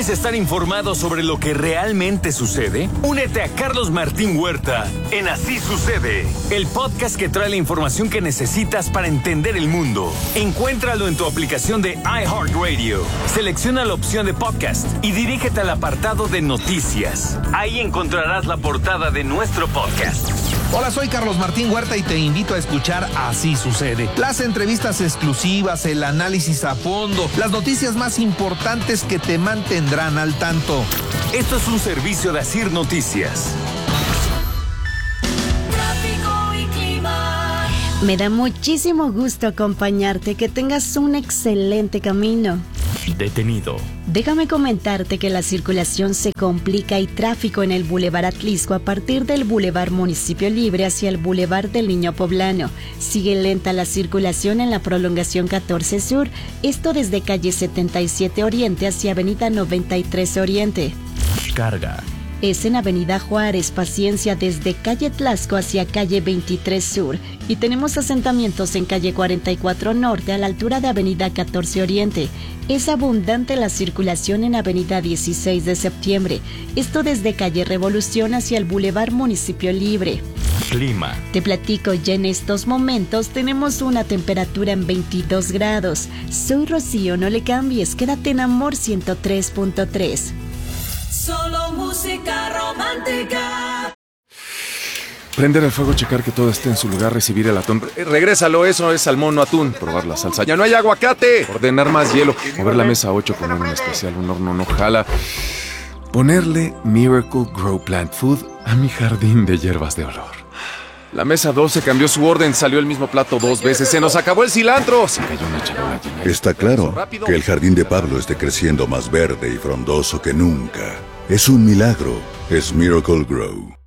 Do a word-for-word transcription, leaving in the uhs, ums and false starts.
¿Quieres estar informado sobre lo que realmente sucede? Únete a Carlos Martín Huerta en Así Sucede, el podcast que trae la información que necesitas para entender el mundo. Encuéntralo en tu aplicación de iHeartRadio. Selecciona la opción de podcast y dirígete al apartado de noticias. Ahí encontrarás la portada de nuestro podcast. Hola, soy Carlos Martín Huerta y te invito a escuchar Así Sucede. Las entrevistas exclusivas, el análisis a fondo, las noticias más importantes que te mantendrán al tanto. Esto es un servicio de Asir Noticias. Tráfico y clima. Me da muchísimo gusto acompañarte, que tengas un excelente camino. Detenido. Déjame comentarte que la circulación se complica y tráfico en el Boulevard Atlisco a partir del Boulevard Municipio Libre hacia el Boulevard del Niño Poblano. Sigue lenta la circulación en la prolongación catorce Sur, esto desde calle setenta y siete Oriente hacia avenida noventa y tres Oriente. Carga. Es en avenida Juárez, Paciencia, desde calle Tlaxco hacia calle veintitrés Sur. Y tenemos asentamientos en calle cuarenta y cuatro Norte a la altura de avenida catorce Oriente. Es abundante la circulación en avenida dieciséis de Septiembre. Esto desde calle Revolución hacia el Boulevard Municipio Libre. Clima. Te platico, ya en estos momentos tenemos una temperatura en veintidós grados. Soy Rocío, no le cambies, quédate en Amor ciento tres punto tres. Solo música romántica. Prender el fuego, checar que todo esté en su lugar, recibir el atún. Eh, regrésalo, eso es salmón, no atún. Probar la salsa. ¡Ya no hay aguacate! Ordenar más hielo. Mover la mesa ocho, poner un especial, un horno no jala. Ponerle Miracle Grow Plant Food a mi jardín de hierbas de olor. La mesa doce cambió su orden, salió el mismo plato dos veces. ¡Se nos acabó el cilantro! Se cayó una charola llena. Está claro que el jardín de Pablo esté creciendo más verde y frondoso que nunca. Es un milagro. Es Miracle Grow.